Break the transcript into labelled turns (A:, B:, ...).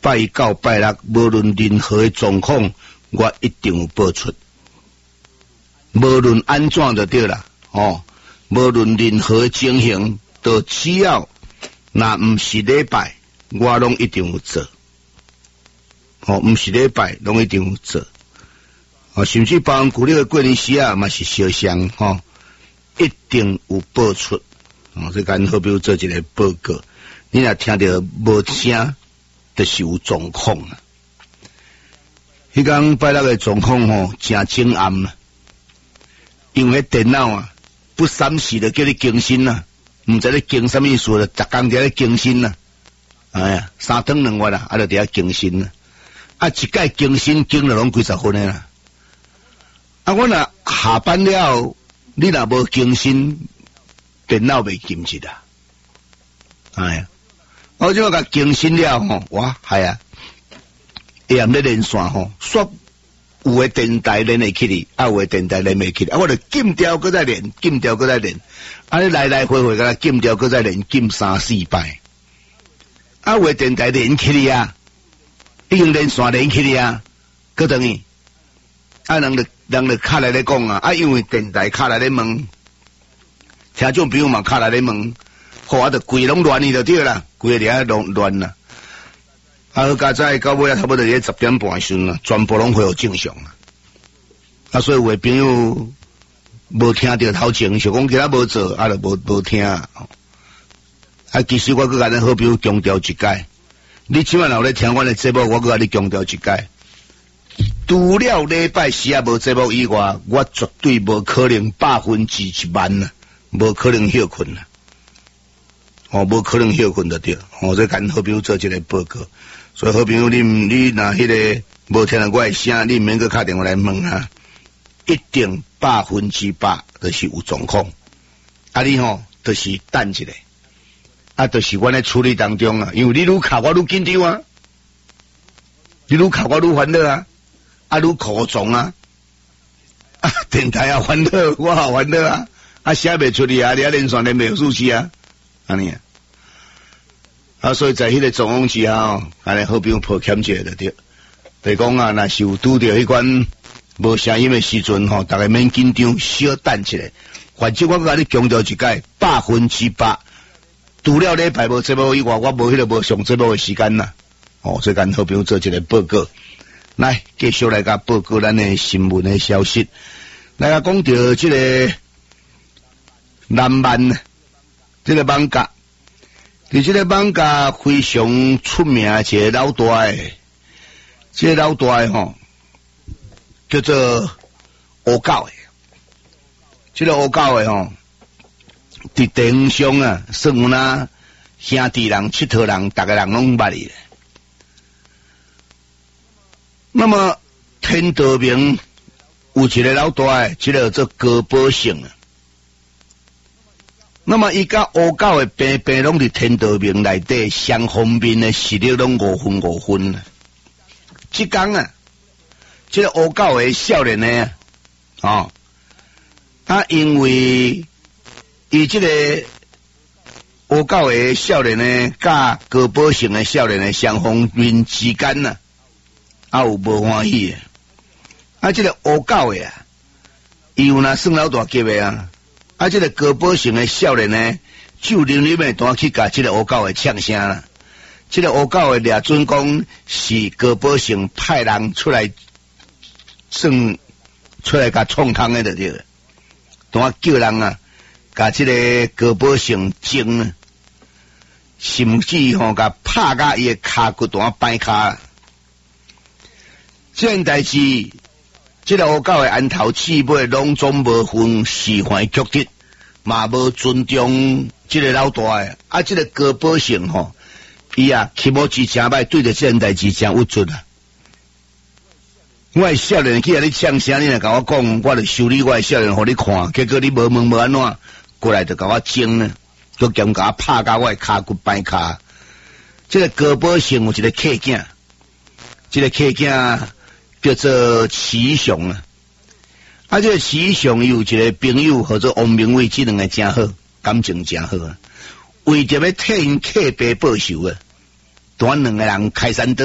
A: 拜一到拜六，无论任何的状况，我一定有报出。无论安怎就对啦，无论任何的情形，都只要那毋是礼拜，我拢一定有做。毋是礼拜，拢一定有做。甚至包含古历的过年时啊，嘛是相像，一定有报出。这间好比如做一个报告，你若听到无声，就是有状况啊。迄天拜六的状况真精暗啊，因为电脑啊不闪时就叫你更新啊，唔知你更什么意思了，逐工在咧更新啊，哎呀，3顿2月啦，就伫遐更新啊，一届更新更了拢几十分的啦。我若下班了，你若无更新，电脑袂禁止啦。哎呀，我即甲更新了哇，系啊，下暗咧连线煞有的电台连会起哩，有的电台连袂起哩，我就禁掉搁再连，禁掉搁再连，你来来回回甲禁掉搁再连，禁3、4摆，有的电台连起哩啊，已经连线连起哩啊，搁等于人就卡来咧讲啊，因为电台卡来咧问，听众朋友嘛卡来咧问，我就规拢乱去就对啦，规个遐乱啦。加在到尾差不多伫10点半时啦，全部拢恢复正常啊。所以有的朋友无听到头前，想讲其他无做，就无听。其实我搁甲你好比如强调一解，你即晚若有咧听我的节目，我搁甲你强调一解。除了礼拜时啊无节目以外，我绝对无可能100%啊，无可能休困啊。无可能休困就对。这间好比如做一个报告。所以好朋友，你若迄个无听到我的声，你毋免搁打电话来问啊，一定100%就是有状况。你就是等一下，就是我咧处理当中啊，因为你愈卡我愈紧张啊，你愈卡我愈烦恼啊，愈苦状啊，电台啊烦恼，我也烦恼啊，写袂出去啊，你连线连袂有出去啊，安尼啊。所以在迄个状况之下安尼好比抱歉者就对。就是讲啊，若是有拄着迄款无声音的时阵大家免紧张，小等一下。反正我甲你强调一解，100%。除了礼拜无节目以外，我无迄个无上节目的时间啦。最近好比做一个报告，来继续来甲报告咱的新闻的消息。来甲讲到这个南漫这个网咖。伫这个网咖非常出名一个老大诶，这个老大诶叫做乌狗诶，这个乌狗诶伫电商啊，算有那兄弟人、佚佗人，逐个人拢捌伊。那么天道明有一个老大诶，这个叫做高宝胜啊。那么伊甲乌狗的平平拢伫天道明内底，双方面的实力拢5分。即天啊，这个乌狗的少年呢，因为伊这个乌狗的少年呢，甲高宝胜的少年的双方面之间呐，有无欢喜的。这个乌狗的伊有那算老大级的这个高宝胜的少年呢，就连里面单去甲这个乌狗的呛声啦。这个乌狗的掠准讲是高宝胜派人出来甲创汤的就对了，单叫人甲这个高宝胜争，甚至甲拍甲伊的骹骨单掰骹。这件代志。这个乌狗的安头姊妹拢总无分是非曲直，嘛无尊重这个老大的。这个高宝胜伊气无之诚歹，对着这件代志诚郁卒啊！我的少年去你呛声，你来甲我讲，我就修理我的少年互你看，结果你无问无安怎，过来就甲我争呢，佮兼甲我拍甲我的骹骨掰骹。这个高宝胜有一个客囝，这个客囝。叫做齐雄这个齐雄有一个朋友或者王明伟，这两个真好，感情真好为着要替因客爸报仇单两个人开山刀。